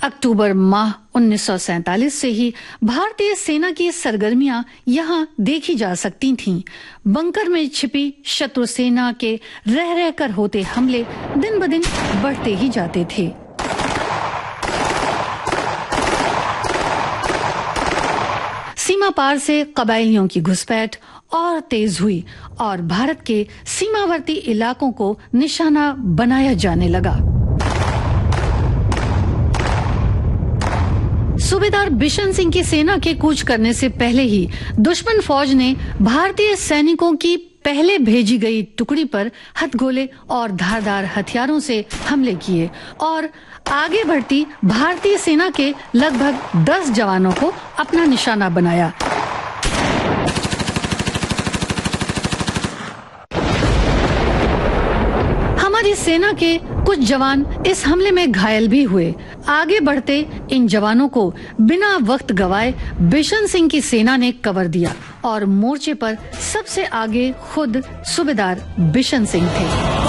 अक्टूबर माह 1947 से ही भारतीय सेना की सरगर्मियां यहां देखी जा सकती थीं। बंकर में छिपी शत्रु सेना के रह रहकर होते हमले दिन ब दिन बढ़ते ही जाते थे। सीमा पार से कबायलियों की घुसपैठ और तेज हुई और भारत के सीमावर्ती इलाकों को निशाना बनाया जाने लगा। सूबेदार बिशन सिंह की सेना के कूच करने से पहले ही दुश्मन फौज ने भारतीय सैनिकों की पहले भेजी गई टुकड़ी पर हथगोले और धारदार हथियारों से हमले किए और आगे बढ़ती भारतीय सेना के लगभग 10 जवानों को अपना निशाना बनाया। हमारी सेना के कुछ जवान इस हमले में घायल भी हुए। आगे बढ़ते इन जवानों को बिना वक्त गवाए बिशन सिंह की सेना ने कवर दिया और मोर्चे पर सबसे आगे खुद सूबेदार बिशन सिंह थे।